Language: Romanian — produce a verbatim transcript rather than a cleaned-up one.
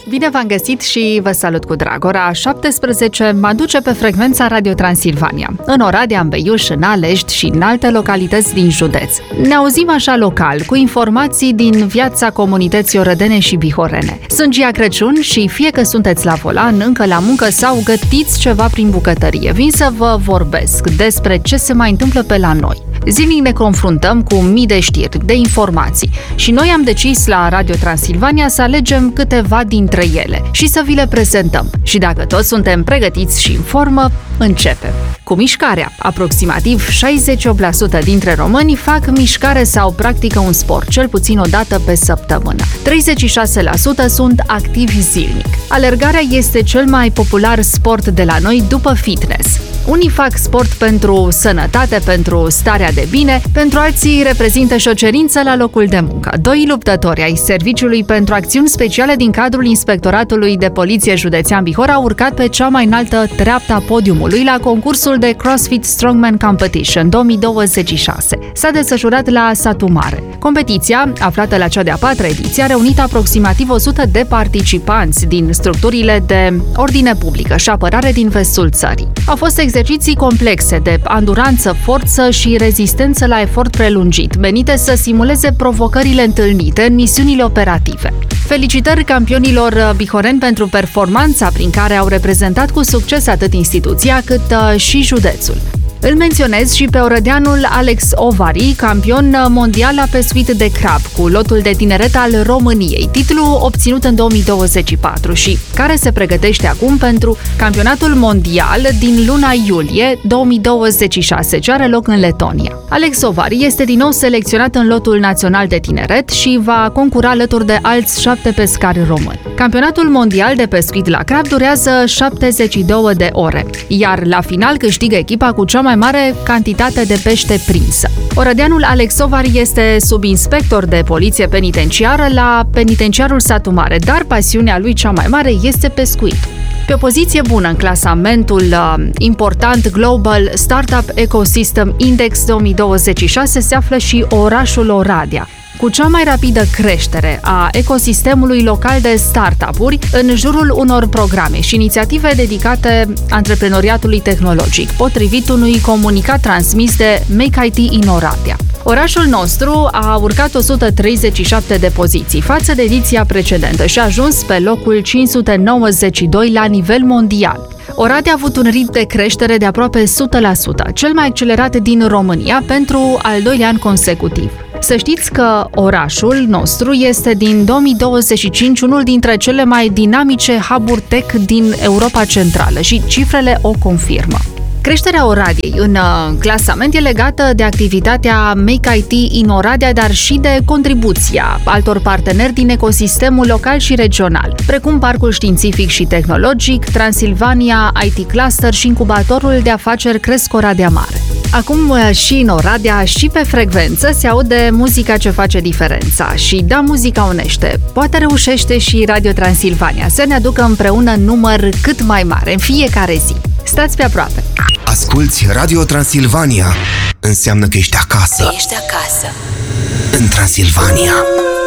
Bine v-am găsit și vă salut cu drag. Ora șaptesprezece mă duce pe frecvența Radio Transilvania, în Oradea, în Beiuș, în Alești și în alte localități din județ. Ne auzim așa local, cu informații din viața comunității orădene și bihorene. Sunt Gia Crăciun și fie că sunteți la volan, încă la muncă sau gătiți ceva prin bucătărie, vin să vă vorbesc despre ce se mai întâmplă pe la noi. Zilnic ne confruntăm cu mii de știri, de informații și noi am decis la Radio Transilvania să alegem câteva dintre ele și să vi le prezentăm. Și dacă toți suntem pregătiți și în formă, începem. Cu mișcarea. Aproximativ șaizeci și opt la sută dintre români fac mișcare sau practică un sport, cel puțin o dată pe săptămână. treizeci și șase la sută sunt activi zilnic. Alergarea este cel mai popular sport de la noi după fitness. Unii fac sport pentru sănătate, pentru starea de bine, pentru alții reprezintă și o cerință la locul de muncă. Doi luptători ai Serviciului pentru Acțiuni Speciale din cadrul Inspectoratului de Poliție Județean Bihor au urcat pe cea mai înaltă treaptă a podiumului la concursul de CrossFit Strongman Competition două mii douăzeci și șase. S-a desfășurat la Satu Mare. Competiția, aflată la cea de-a patra ediție, a reunit aproximativ o sută de participanți din structurile de ordine publică și apărare din vestul țării. Au fost exerciții complexe de anduranță, forță și rezistență la efort prelungit, menite să simuleze provocările întâlnite în misiunile operative. Felicitări campionilor bihoreni pentru performanța prin care au reprezentat cu succes atât instituția cât și județul. Îl menționez și pe orădeanul Alex Ovari, campion mondial la pescuit de crab cu lotul de tineret al României, titlu obținut în două mii douăzeci și patru și care se pregătește acum pentru campionatul mondial din luna iulie două mii douăzeci și șase, ce are loc în Letonia. Alex Ovari este din nou selecționat în lotul național de tineret și va concura alături de alți șapte pescari români. Campionatul mondial de pescuit la crab durează șaptezeci și două de ore, iar la final câștigă echipa cu cea mai mare cantitate de pește prinsă. Orădeanul Alex Ovari este subinspector de poliție penitenciară la penitenciarul Satu Mare, dar pasiunea lui cea mai mare este pescuitul. Pe o poziție bună în clasamentul uh, important Global Startup Ecosystem Index două mii douăzeci și șase se află și orașul Oradea, cu cea mai rapidă creștere a ecosistemului local de startup-uri în jurul unor programe și inițiative dedicate antreprenoriatului tehnologic, potrivit unui comunicat transmis de Make I T in Oradea. Orașul nostru a urcat o sută treizeci și șapte de poziții față de ediția precedentă și a ajuns pe locul cinci sute nouăzeci și doi la nivel mondial. Oradea a avut un ritm de creștere de aproape o sută la sută, cel mai accelerat din România pentru al doilea an consecutiv. Să știți că orașul nostru este din două mii douăzeci și cinci unul dintre cele mai dinamice hub-uri tech din Europa Centrală și cifrele o confirmă. Creșterea Oradiei în clasament e legată de activitatea Make I T in Oradea, dar și de contribuția altor parteneri din ecosistemul local și regional, precum Parcul Științific și Tehnologic, Transilvania I T Cluster și incubatorul de afaceri Cresc Oradea Mare. Acum și în Oradea și pe frecvență se aude muzica ce face diferența și da, muzica unește. Poate reușește și Radio Transilvania să ne aducă împreună număr cât mai mare în fiecare zi. Stați pe aproape! Asculți Radio Transilvania, înseamnă că ești acasă. Ești acasă. În Transilvania.